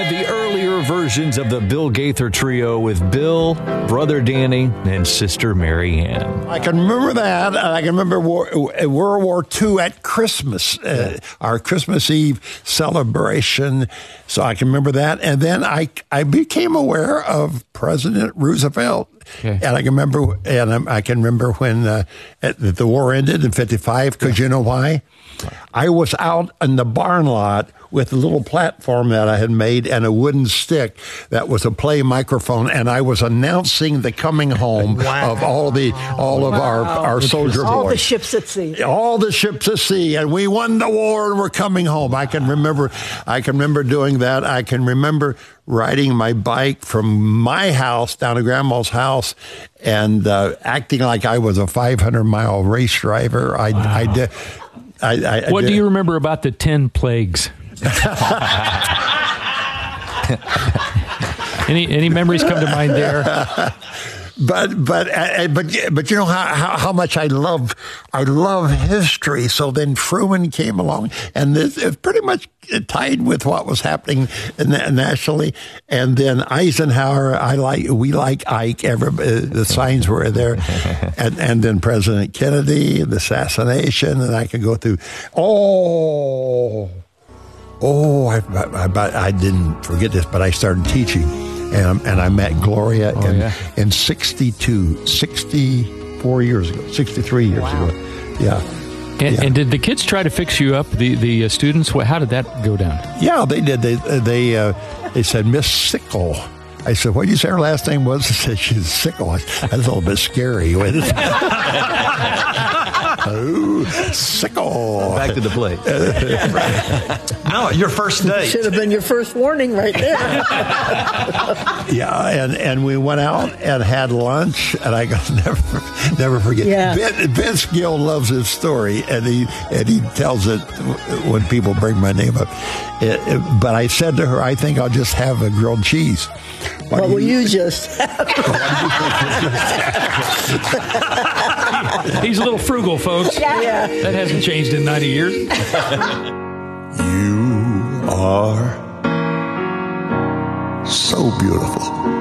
the earlier versions of the Bill Gaither Trio with Bill, Brother Danny, and Sister Mary Ann. I can remember that. And I can remember World War II at Christmas, our Christmas Eve celebration. So I can remember that. And then I became aware of President Roosevelt. Okay. And I can remember when the war ended in 1955, because you know why? I was out in the barn lot with a little platform that I had made and a wooden stick that was a play microphone, and I was announcing the coming home of all of our soldier boys. All the ships at sea. All the ships at sea, and we won the war and we're coming home. I can remember doing that. I can remember riding my bike from my house down to Grandma's house and acting like I was a 500-mile race driver. What do you remember about the 10 plagues? Any memories come to mind there? But you know how much I love history. So then Truman came along, and it's pretty much tied with what was happening nationally. And then Eisenhower, we like Ike. The signs were there, and then President Kennedy, the assassination, and I could go through. I didn't forget this, but I started teaching. And I met Gloria in 64 years ago, 63 years ago. Yeah. And did the kids try to fix you up, the students? How did that go down? Yeah, they did. They said, Miss Sickle. I said, what did you say her last name was? I said, she's Sickle. That's a little bit scary. Oh, Sickle. Back to the play. No, your first date. Should have been your first warning right there. Yeah, and we went out and had lunch, and I never forget. Yeah. Vince Gill loves his story, and he tells it when people bring my name up. But I said to her, I think I'll just have a grilled cheese. What will you just have? He's a little frugal, folks. Yeah. That hasn't changed in 90 years. You are so beautiful.